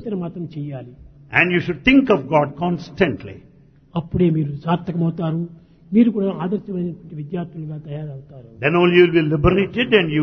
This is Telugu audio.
చింతన మాత్రం చేయాలి. And you should think of God constantly. అప్పుడే మీరు సార్థకమవుతారు. మీరు కూడా ఆదర్శమైనటువంటి విద్యార్థులుగా తయారవుతారు. Then only you will be liberated and you